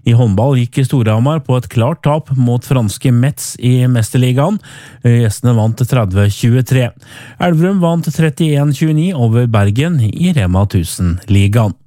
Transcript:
I håndball gikk Storhamar på et klart tap mot franske Metz i Mesterligaen. Gjestene vant 30-23. Elverum vant 31-29 over Bergen i Rema 1000-ligaen.